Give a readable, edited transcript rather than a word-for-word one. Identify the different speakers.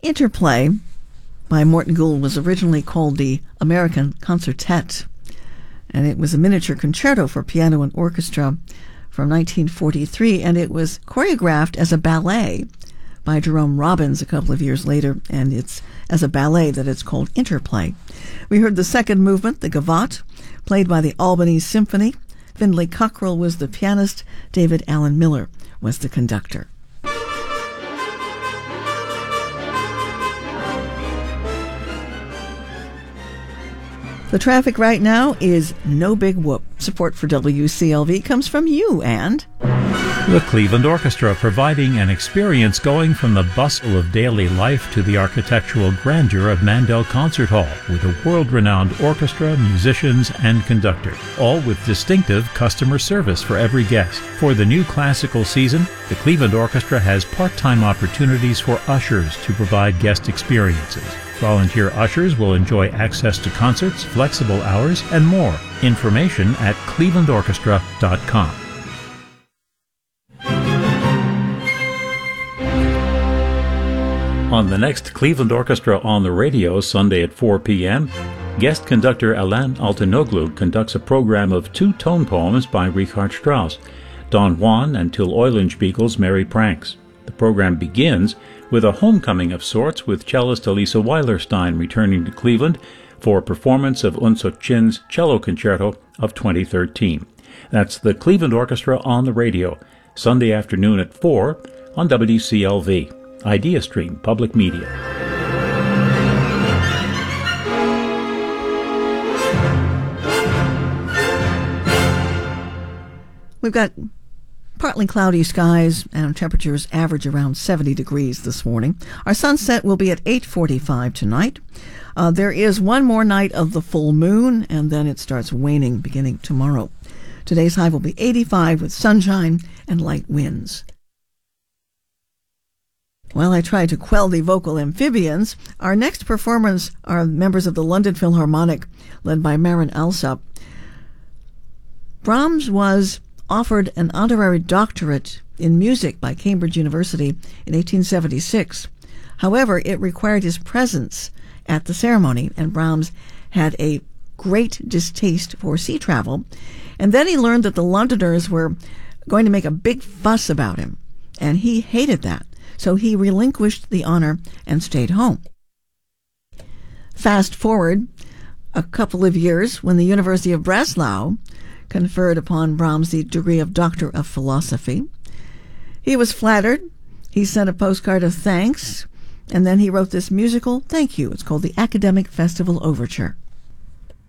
Speaker 1: Interplay by Morton Gould was originally called the American Concertet, and it was a miniature concerto for piano and orchestra from 1943, and it was choreographed as a ballet by Jerome Robbins a couple of years later, and it's as a ballet that it's called Interplay. We heard the second movement, the Gavotte, played by the Albany Symphony. Findlay Cockrell was the pianist. David Allen Miller was the conductor. The traffic right now is no big whoop. Support for WCLV comes from you and
Speaker 2: the Cleveland Orchestra, providing an experience going from the bustle of daily life to the architectural grandeur of Mandel Concert Hall, with a world-renowned orchestra, musicians, and conductor, all with distinctive customer service for every guest. For the new classical season, the Cleveland Orchestra has part-time opportunities for ushers to provide guest experiences. Volunteer ushers will enjoy access to concerts, flexible hours, and more. Information at clevelandorchestra.com. On the next Cleveland Orchestra on the Radio, Sunday at 4 p.m., guest conductor Alain Altinoglu conducts a program of 2 tone poems by Richard Strauss, Don Juan and Till Eulenspiegel's Merry Pranks. The program begins with a homecoming of sorts, with cellist Elisa Weilerstein returning to Cleveland for a performance of Eunsook Chin's cello concerto of 2013. That's the Cleveland Orchestra on the Radio, Sunday afternoon at 4 on WCLV. IdeaStream Public Media.
Speaker 1: We've got partly cloudy skies and temperatures average around 70 degrees this morning. Our sunset will be at 8:45 tonight. There is one more night of the full moon, and then it starts waning beginning tomorrow. Today's high will be 85 with sunshine and light winds. Well, I tried to quell the vocal amphibians. Our next performers are members of the London Philharmonic, led by Marin Alsop. Brahms was offered an honorary doctorate in music by Cambridge University in 1876. However, it required his presence at the ceremony, and Brahms had a great distaste for sea travel. And then he learned that the Londoners were going to make a big fuss about him, and he hated that. So he relinquished the honor and stayed home. Fast forward a couple of years when the University of Breslau conferred upon Brahms the degree of Doctor of Philosophy. He was flattered. He sent a postcard of thanks, and then he wrote this musical thank you. It's called the Academic Festival Overture.